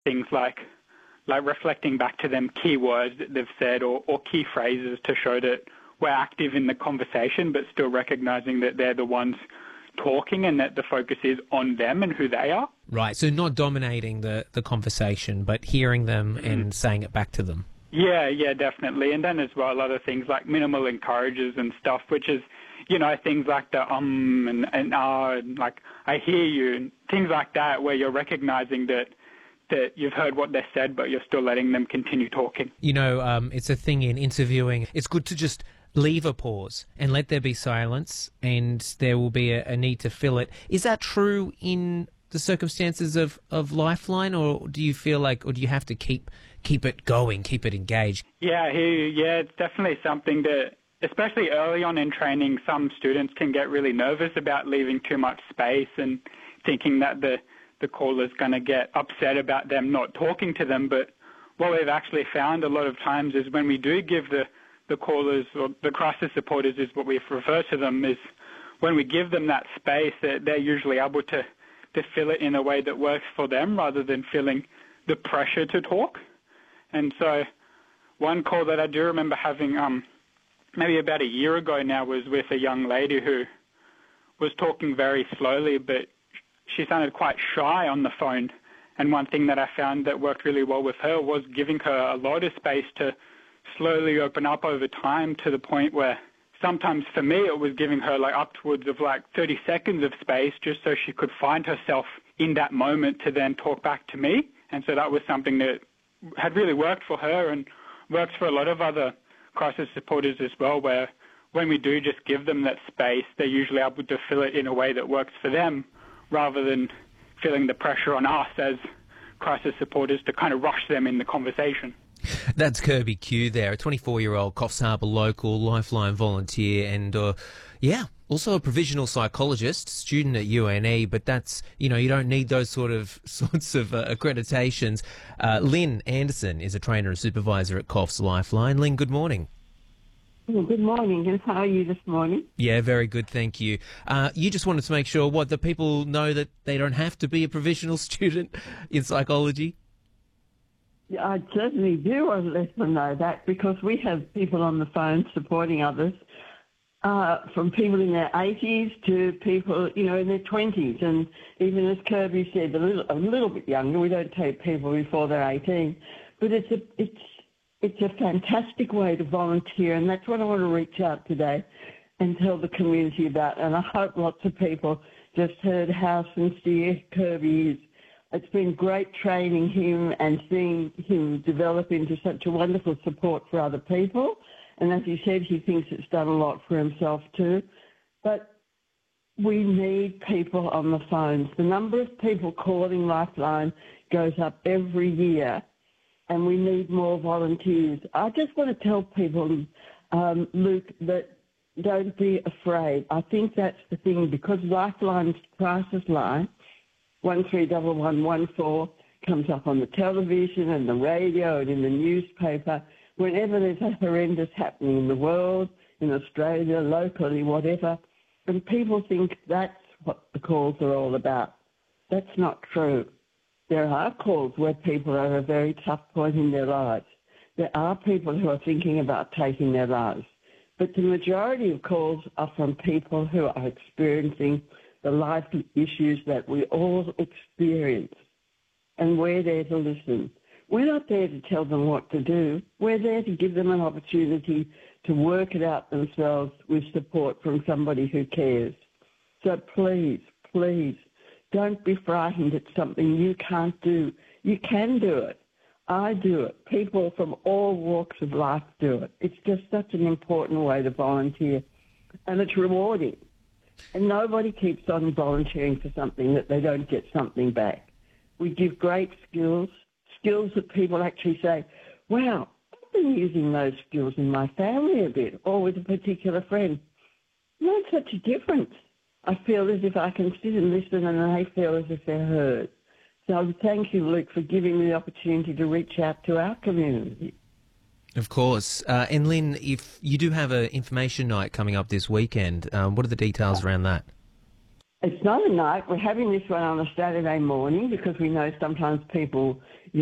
things like reflecting back to them key words that they've said or key phrases to show that we're active in the conversation, but still recognising that they're the ones talking and that the focus is on them and who they are. Right, so not dominating the conversation, but hearing them and saying it back to them. Yeah, definitely. And then as well, a lot of things like minimal encourages and stuff, which is, things like the and like I hear you, and things like that, where you're recognising that you've heard what they said, but you're still letting them continue talking. It's a thing in interviewing. It's good to just leave a pause and let there be silence, and there will be a need to fill it. Is that true in the circumstances of Lifeline, or do you feel like, or do you have to keep it going, keep it engaged? Yeah, it's definitely something that, especially early on in training, some students can get really nervous about leaving too much space and thinking that the caller's going to get upset about them not talking to them. But what we've actually found a lot of times is when we do give the callers, or the crisis supporters is what we refer to them, is when we give them that space, that they're usually able to fill it in a way that works for them rather than feeling the pressure to talk. And so one call that I do remember having maybe about a year ago now was with a young lady who was talking very slowly, but she sounded quite shy on the phone. And one thing that I found that worked really well with her was giving her a lot of space to slowly open up over time, to the point where sometimes for me it was giving her upwards of 30 seconds of space just so she could find herself in that moment to then talk back to me. And so that was something that had really worked for her and works for a lot of other crisis supporters as well, where when we do just give them that space, they're usually able to fill it in a way that works for them rather than feeling the pressure on us as crisis supporters to kind of rush them in the conversation. That's Kirby Q there, a 24-year-old Coffs Harbour local, Lifeline volunteer, and also a provisional psychologist, student at UNE. But that's, you don't need those sorts of accreditations. Lynn Anderson is a trainer and supervisor at Coffs Lifeline. Lynn, good morning. Well, good morning, and how are you this morning? Yeah, very good, thank you. You just wanted to make sure the people know that they don't have to be a provisional student in psychology? I certainly do want to let them know that, because we have people on the phone supporting others, from people in their 80s to people, in their 20s. And even as Kirby said, a little bit younger, we don't take people before they're 18. But it's a fantastic way to volunteer, and that's what I want to reach out today and tell the community about. And I hope lots of people just heard how sincere Kirby is. It's been great training him and seeing him develop into such a wonderful support for other people. And as he said, he thinks it's done a lot for himself too. But we need people on the phones. The number of people calling Lifeline goes up every year, and we need more volunteers. I just want to tell people, Luke, that don't be afraid. I think that's the thing, because Lifeline's crisis line, 131114, comes up on the television and the radio and in the newspaper whenever there's a horrendous happening in the world, in Australia, locally, whatever. And people think that's what the calls are all about. That's not true. There are calls where people are at a very tough point in their lives. There are people who are thinking about taking their lives. But the majority of calls are from people who are experiencing the life issues that we all experience. And we're there to listen. We're not there to tell them what to do. We're there to give them an opportunity to work it out themselves with support from somebody who cares. So please, don't be frightened at something you can't do. You can do it. I do it. People from all walks of life do it. It's just such an important way to volunteer, and it's rewarding. And nobody keeps on volunteering for something that they don't get something back. We give great skills that people actually say, wow, I've been using those skills in my family a bit, or with a particular friend. Not such a difference. I feel as if I can sit and listen, and they feel as if they're heard. So thank you, Luke, for giving me the opportunity to reach out to our community. Of course. And Lynn, if you do have an information night coming up this weekend, what are the details around that? It's not a night. We're having this one on a Saturday morning because we know sometimes people